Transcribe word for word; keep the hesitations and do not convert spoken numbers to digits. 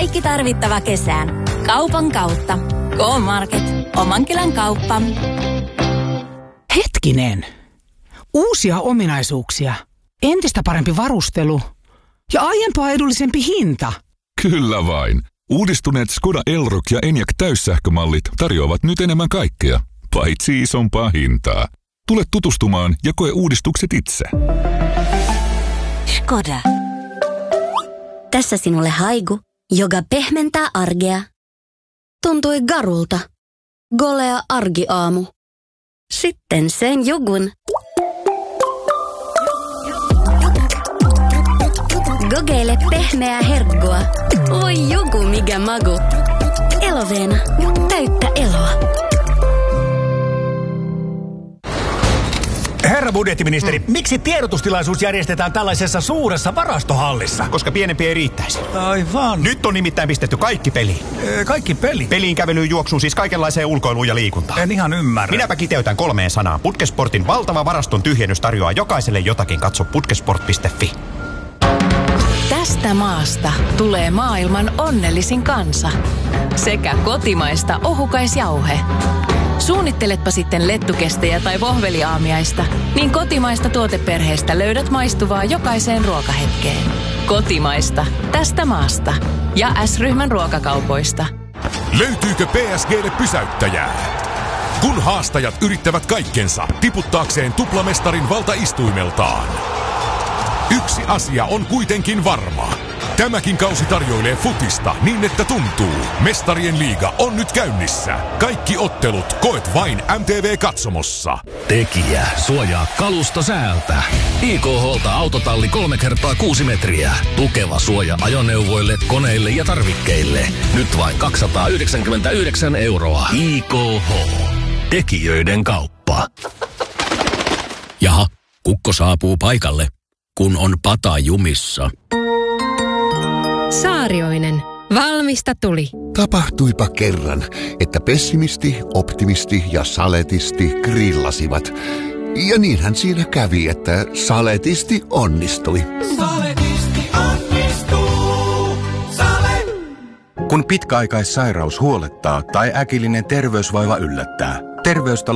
Kaikki tarvittava kesään. Kaupan kautta. K-Market. Omankylän kauppa. Hetkinen. Uusia ominaisuuksia. Entistä parempi varustelu. Ja aiempaa edullisempi hinta. Kyllä vain. Uudistuneet Skoda Elroq ja Enyaq täyssähkömallit tarjoavat nyt enemmän kaikkea, paitsi isompaa hintaa. Tule tutustumaan ja koe uudistukset itse. Skoda. Tässä sinulle haigu, joka pehmentää arkea. Tuntui garulta. Golea argiaamu. Sitten sen jugun. Gogeile pehmeää herkkua. Voi jugu mikä magu. Eloveena. Täyttä eloa. Herra budjettiministeri, mm. miksi tiedotustilaisuus järjestetään tällaisessa suuressa varastohallissa? Koska pienempi ei riittäisi. Aivan. Nyt on nimittäin pistetty kaikki peliin. Ee, kaikki peli? Peliin, kävelyyn, juoksuun, siis kaikenlaiseen ulkoiluun ja liikuntaan. En ihan ymmärrä. Minäpä kiteytän kolmeen sanaan. Putkesportin valtava varaston tyhjennys tarjoaa jokaiselle jotakin. Katso putkesport piste fi. Tästä maasta tulee maailman onnellisin kansa. Sekä kotimaista ohukaisjauhe. Suunnitteletpa sitten lettukestejä tai vohveliaamiaista, niin kotimaista tuoteperheestä löydät maistuvaa jokaiseen ruokahetkeen. Kotimaista. Tästä maasta. Ja S-ryhmän ruokakaupoista. Löytyykö P S G:lle pysäyttäjää? Kun haastajat yrittävät kaikkensa tiputtaakseen tuplamestarin valtaistuimeltaan. Yksi asia on kuitenkin varma. Tämäkin kausi tarjoilee futista niin, että tuntuu. Mestarien liiga on nyt käynnissä. Kaikki ottelut koet vain M T V-katsomossa. Tekijä suojaa kalusto säältä. I K H:lta autotalli kolme kertaa kuusi metriä. Tukeva suoja ajoneuvoille, koneille ja tarvikkeille. Nyt vain kaksisataayhdeksänkymmentäyhdeksän euroa. I K H. Tekijöiden kauppa. Jaha, kukko saapuu paikalle, kun on pata jumissa. Saarioinen. Valmista tuli. Tapahtuipa kerran, että pessimisti, optimisti ja saletisti grillasivat. Ja niinhän siinä kävi, että saletisti onnistui. Saletisti onnistuu. Sale. Kun pitkäaikaissairaus huolettaa tai äkillinen terveysvaiva yllättää, terveystalo